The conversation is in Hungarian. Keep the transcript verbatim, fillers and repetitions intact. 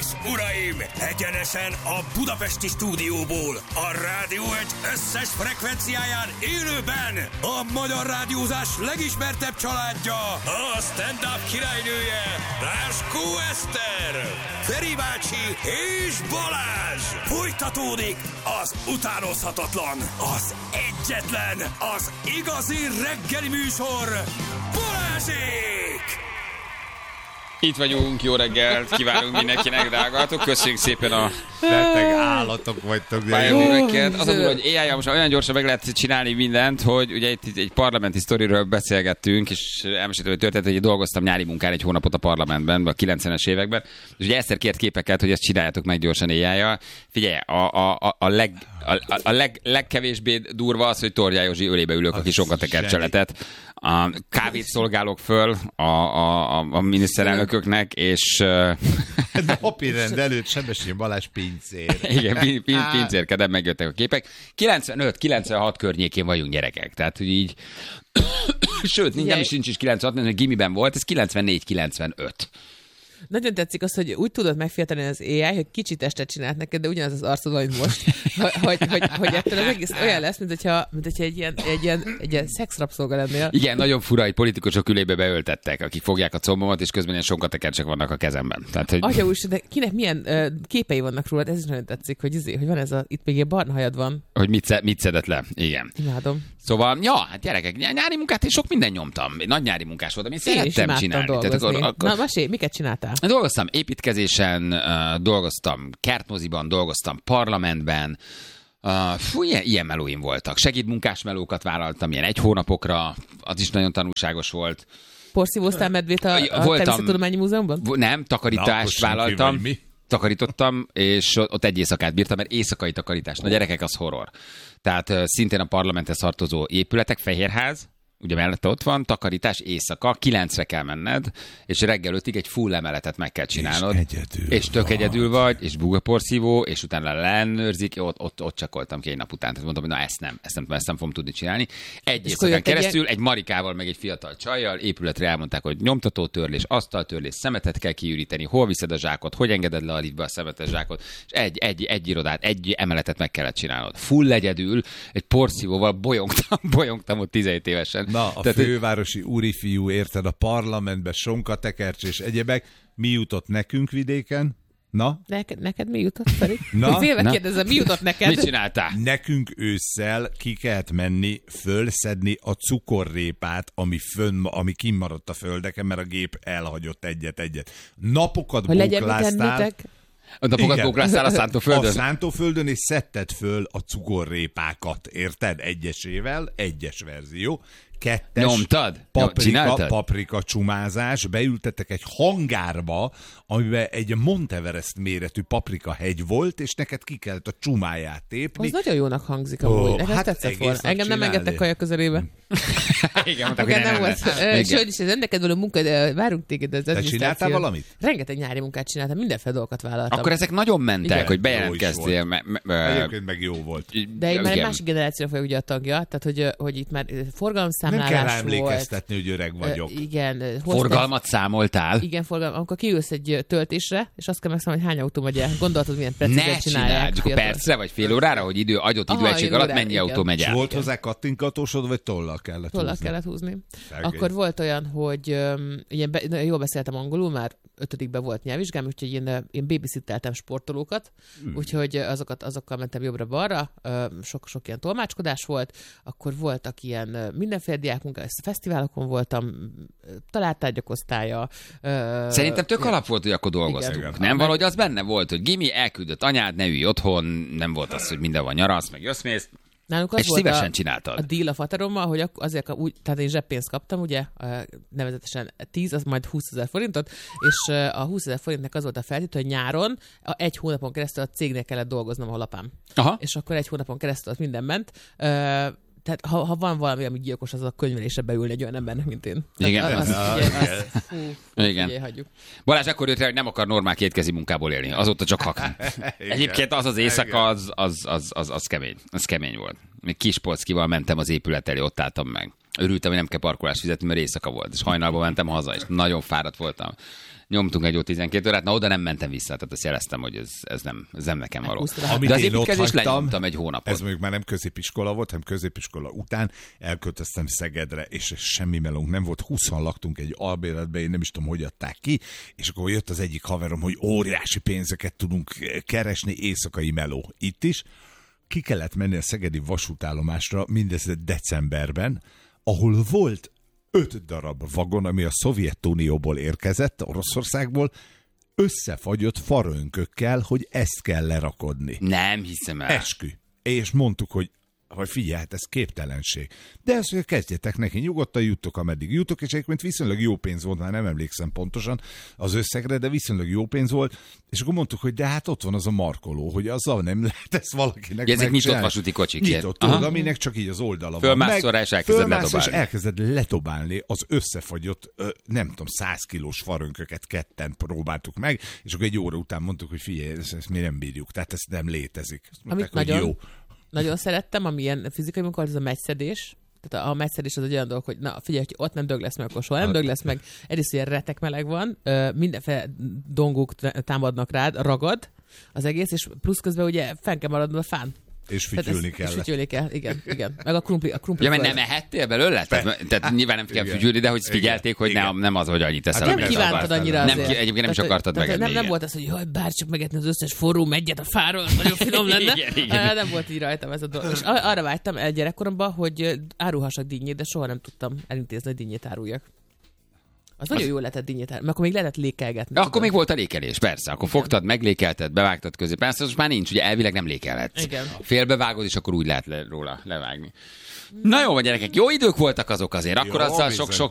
és uraim, egyenesen a budapesti stúdióból, a Rádió egy összes frekvenciáján élőben a magyar rádiózás legismertebb családja, a stand-up királynője, Ráskó Eszter, Feri bácsi és Balázs. Folytatódik az utánozhatatlan, az egyetlen, az igazi reggeli műsor, Balázsék! Itt vagyunk, jó reggelt, kívánunk mindenkinek, drágátok, köszönjük szépen a... Beteg állatok vagytok. Pályaműveket. Az a durva, hogy á i most olyan gyorsan meg lehet csinálni mindent, hogy ugye itt egy parlamenti sztoriről beszélgettünk, és elmeséltem, hogy történt, hogy dolgoztam nyári munkán egy hónapot a parlamentben, a kilencvenes években, és ugye Eszter kért képeket, hogy ezt csináljátok meg gyorsan á i-jal. Figyelj, a, a, a, a, leg, a, a leg, legkevésbé durva az, hogy Torján Józsi ölébe ülök a kis onkatekercseletet. A kávét szolgálok föl a, a, a, a miniszterelnököknek, és... Napirend előtt Sebestyén Balázs pincér. Igen, pin, pin, pincérkedem, megjöttek a képek. kilencvenöt kilencvenhat környékén vagyunk, gyerekek. Tehát, hogy így... Sőt, nem is nincs is kilencvenhat, mert gimiben volt, ez kilencvennégy kilencvenöt. Nagyon tetszik az, hogy úgy tudod megfiatalni az á i, hogy kicsit testet csinált neked, de ugyanaz az arcod, mint most. Hogy, hogy, hogy ettől az egész olyan lesz, mint hogyha, mint hogyha egy ilyen, egy ilyen, egy ilyen szexrapszolga lennél. Igen, nagyon fura, hogy politikusok ülébe beöltettek, akik fogják a combomat, és közben ilyen sonkatekercsek vannak a kezemben. Tehát, hogy... Atya úr, de kinek milyen uh, képei vannak rólad, ez is nagyon tetszik, hogy, izé, hogy van ez a, itt még egy barna hajad van. Hogy mit, szed, mit szedett le, igen. Imádom. Szóval, ja, hát gyerekek, nyári munkát én sok minden nyomtam. Nagy nyári munkás voltam, én, én szerettem csinálni. Tehát akkor, akkor... Na, masé, miket csináltál? Dolgoztam építkezésen, dolgoztam kertmoziban, dolgoztam parlamentben, uh, fú, ilyen, ilyen melóim voltak. Segédmunkás melókat vállaltam, ilyen egy hónapokra, az is nagyon tanulságos volt. Porszívóztál medvét a, a Természettudományi Múzeumban? Nem, takarítást Na, vállaltam. Takarítottam, és ott egy éjszakát bírtam, mert éjszakai takarítás. Na gyerekek, az horror. Tehát uh, szintén a parlamenthez tartozó épületek, Fehérház, ugye mellette ott van, takarítás éjszaka, kilencre kell menned, és reggel ötig egy full emeletet meg kell csinálnod. És egyedül És tök vagy. egyedül vagy, és bugaporszívó, és utána leellenőrzik, ott, ott, ott csakoltam ki egy nap után. Tehát mondtam, hogy na ezt nem, ezt nem, ezt nem fogom tudni csinálni. Egy éjszakán keresztül, egy... egy marikával, meg egy fiatal csajjal épületre elmondták, hogy nyomtatótörlés, asztaltörlés, szemetet kell kiüríteni, hol viszed a zsákot, hogy engeded le a liftbe a szemetes zsákot, és egy, egy, egy irodát, egy emeletet meg kellett csinálnod. Full egyedül, egy porszívóval bolyongtam, bolyongtam ott tizenhét évesen. Na, a Tehát, fővárosi úrifiú, érted, a parlamentbe sonkatekercs és egyebek. Mi jutott nekünk vidéken? Na? Neked, neked mi jutott, Feri? Na? Félve kérdezem, mi jutott neked? Mit csináltál? Nekünk ősszel ki kellett menni, fölszedni a cukorrépát, ami, fönn, ami kimaradt a földeken, mert a gép elhagyott egyet-egyet. Napokat hogy bókláztál. A napokat bókláztál a Szántóföldön? A Szántóföldön, és szedted föl a cukorrépákat, érted? Egyesével, egyes verzió. Kettes, Nyomtad? paprika, paprika csumázás, beültettek egy hangárba, amiben egy Monteverest méretű paprika hegy volt, és neked ki kellett a csumáját tépni. Az nagyon jónak hangzik amúgy. Oh, hát tetszett volna. Engem nem engedtek kaja közelébe. Igen, mondták, hogy nem volt. Sőt, is ez ennek való munka, de várunk téged. Ez Te csináltál valamit? Rengeteg nyári munkát csináltam, mindenféle dolgokat vállaltam. Akkor ezek nagyon mentek, igen, hogy bejelentkeztél. Me, me, Egyébként meg jó volt. De én már egy másik generációra vagyok ugye a tagja, tehát hogy, hogy itt már forgalomszámlálás nem kell emlékeztetni, hogy öreg vagyok. Uh, igen. Forgalmat számoltál? Igen, forgalmat. Amikor kiülsz egy töltésre, és azt kell megszámolni, hogy hány autó megy el. Gondoltad, milyen precízen csinálják. Csak percre vagy fél órára, hogy idő, adott időegység alatt mennyi igen. autó megy el. És volt hozzá kattingatósod, vagy tollal kellett tollal húzni? kellett húzni. Szegény. Akkor volt olyan, hogy um, ilyen be, jól beszéltem angolul, már ötödikben volt nyelvvizsgám, úgyhogy én, én babysitteltem sportolókat, hmm. úgyhogy azokat, azokkal mentem jobbra-balra, sok-sok ilyen tolmácskodás volt, akkor voltak ilyen mindenféle diákmunka, fesztiválokon voltam, találtárgyak osztálya. Szerintem tök alap volt, hogy akkor dolgoztunk. Igen. Nem valahogy az benne volt, hogy Gimi elküldött anyád, ne ülj otthon, nem volt az, hogy minden van nyarasz, meg jössz-mész. Nálunk az és volt szívesen a, csináltad. A deal a faterommal, hogy azért úgy, tehát én zseppénzt kaptam, ugye, nevezetesen tíz, az majd húszezer forintot, és a húszezer forintnak az volt a feltétel, hogy nyáron egy hónapon keresztül a cégnél kellett dolgoznom, ahol apám. Aha. És akkor egy hónapon keresztül az minden ment. Tehát ha, ha van valami, ami gyilkos, az a könyvelésre beülni egy olyan embernek, mint én. Igen. Az, az, az, ugye, az, fú, igen. Ugye, hagyjuk. Balázs akkor jött rá, hogy nem akar normál kétkezi munkából élni. Azóta csak hakán. Egyébként az az éjszaka, az, az, az, az, az kemény. Az kemény volt. Még Kispolckival mentem az épület elé, ott álltam meg. Örültem, hogy nem kell parkolást fizetni, mert éjszaka volt, és hajnalban mentem haza, és nagyon fáradt voltam. Nyomtunk egy jó tizenkét órát, na oda nem mentem vissza, tehát azt jeleztem, hogy ez, ez, nem, ez nem nekem való. Amit de az én ott építkezést hagytam, lenyomtam egy hónapot. Ez mondjuk már nem középiskola volt, hanem középiskola után elköltöztem Szegedre, és semmi melónk nem volt. húszan laktunk egy albérletbe, én nem is tudom, hogy adták ki, és akkor jött az egyik haverom, hogy óriási pénzeket tudunk keresni, éjszakai meló. Itt is ki kellett menni a szegedi vasútállomásra mindez decemberben, ahol volt öt darab vagon, ami a Szovjetunióból érkezett, Oroszországból, összefagyott farönkökkel, hogy ezt kell lerakodni. Nem hiszem el. Eskü. És mondtuk, hogy hogy figyelj, hát ez képtelenség. De ezt, hogy kezdjetek neki, nyugodtan juttok, ameddig jutok, és egyébként viszonylag jó pénz volt, már nem emlékszem pontosan az összegre, de viszonylag jó pénz volt, és akkor mondtuk, hogy de hát ott van az a markoló, hogy azzal nem lehet ezt valakinek ja, ezek nyitott vasúti kocsik. Nyitott, tudod, aminek csak így az oldala fölmász van. és elkezded letobálni. és elkezded letobálni az összefagyott, nem tudom, száz kilós farönköket ketten próbáltuk meg, és akkor egy óra után mondtuk, hogy figyelj, ezt, ezt mi nem bírjuk, tehát ez nem létezik. Azt mondták, Amit hogy nagyon... jó. Nagyon szerettem, ami ilyen fizikai munka, az a meccedés. Tehát a meccedés az egy olyan dolog, hogy na figyelj, hogy ott nem dög lesz meg, akkor soha nem dög lesz meg. Egyrészt ilyen retek meleg van, mindenféle dongók támadnak rád, ragad az egész, és plusz közben ugye fenn kell maradnod a fán. És fütyülni kell. És fütyülni kell, igen, igen. Meg a krumpli, a krumpli Ja, mert nem ehettél belőle? Tehát, tehát nyilván nem kell fütyülni, de hogy figyelték, hogy nem, nem az, hogy annyit eszel. Hát nem kívántad annyira nem, azért. Egyébként nem is akartad megenni. Nem, nem volt az, hogy jaj, bár csak megetni az összes forró meggyet a fáról, nagyon finom lenne. igen, igen. Nem volt így rajtam ez a dolog. És arra vágytam el gyerekkoromban, hogy árulhassak dinnyét, de soha nem tudtam elintézni, hogy dinnyét áruljak. Az nagyon jól lehetett dinnyét árulni, mert akkor még lehetett lékelgetni. Akkor még volt a lékelés, persze. Akkor igen. Fogtad, meglékelted, bevágtad közé. Persze, most már nincs, ugye elvileg nem lékelhetsz. Igen. Félbevágod, és akkor úgy lehet le, róla levágni. Na jó, gyerekek, jó idők voltak azok azért. Akkor jó, azzal sok-sok